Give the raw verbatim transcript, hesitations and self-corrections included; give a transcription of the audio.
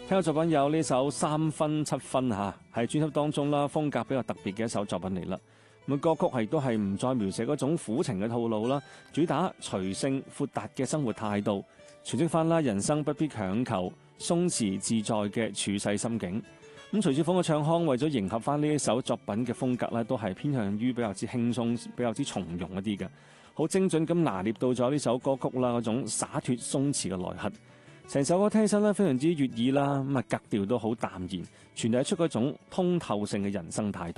聽嘅作品有呢首三分七分嚇，係專輯當中啦，風格比較特別嘅一首作品嚟啦。咁歌曲亦都係唔再描寫嗰種苦情嘅套路啦，主打隨性闊達嘅生活態度，詮釋翻啦人生不必強求，鬆弛自在嘅處世心境。咁徐小鳳嘅唱腔為咗迎合翻呢一首作品嘅風格咧，都係偏向於比較之輕鬆、比較之從容一啲嘅，好精準咁拿捏到咗呢首歌曲啦嗰種灑脫鬆弛嘅內核。成首歌聽起身咧非常之悅耳啦，咁啊格調都好淡然，傳遞出嗰種通透性嘅人生態度。